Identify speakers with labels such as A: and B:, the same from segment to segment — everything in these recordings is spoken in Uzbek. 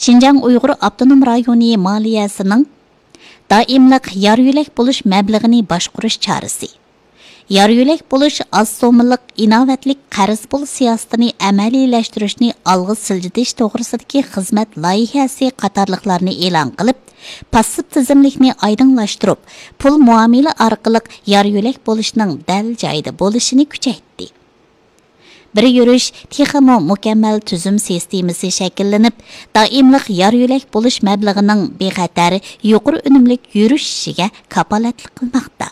A: Şinjan Uyghur Avtonom rayoni maliyəsinin daimlik yarı-yülək buluş məbləğini başqurish çarəsi. Yarı-yülək buluş az somillik inovatlik qarz pul siyosatini əməliləşdirishni algı siljitish to'g'risidagi xizmat loyihasi qatorliqlarni e'lon qilib, passiv tizimlikni aydınlaştırıp, pul muamili orqali yarı-yülək bulishning dal joyida bo'lishini kuchaytdi. Bir yurish texmo mukammal tuzum sistemasi shakllanib, doimlik yarı-yülək bulush mablag'ining bexatar, yuqori unumlik yurishiga kapolatlik qilmoqda.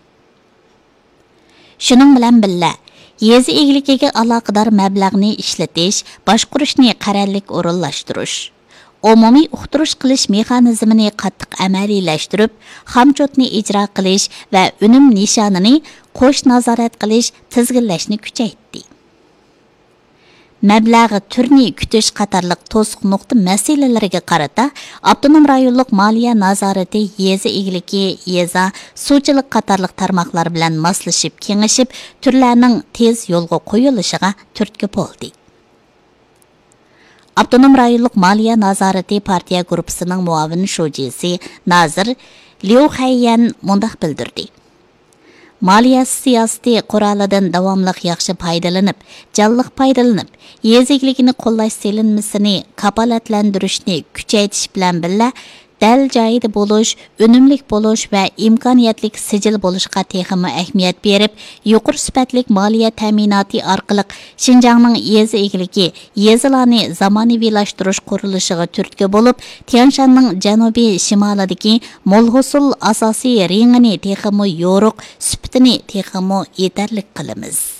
A: Şunun bilan billa, yezi egiligiga aloqador mablag'ni ishlatish, boshqurishni qarorlik o'rinlashtirish, umumiy uqtirish qilish mexanizmini qattiq amaliylashtırib, xamchotni ijro qilish va unum nishonini qo'sh nazorat qilish, tizginlashni kuchaytdi. Mablag'i turni kutish qatorliq to'siq nuqta masalalariga qarata avtonom rayonlik moliya nazorati yezi egiligi, yeza, suvchilik qatorliq tarmoqlar bilan moslashib, kengashib, turlarning tez yo'lga qo'yilishiga turtki bo'ldi. Avtonom rayonlik moliya nazorati partiya guruhining muavin sho'jisi Nazir Liu Hayyan mundaq bildirdi. Maliya siyosati qurolidan davomliq yaxshi foydalanib, jonliq foydalanib, yezikligini qo'llash selinmasini kapolatlantirishni kuchaytirish bilan birga dal joyida bo'lish, unumlik bo'lish va imkoniyatlik sijil bo'lishga texmi ahamiyat berib, yuqori sifatlik moliya ta'minoti orqali Xinjiangning yezi egligi, yezilarni zamonaviylashtirish qurilishiga turtki bo'lib, Tianshanning janubiy shimolidagi molg'usul asosiy ringini texmi yo'riq, sifatini texmi yetarli qilamiz.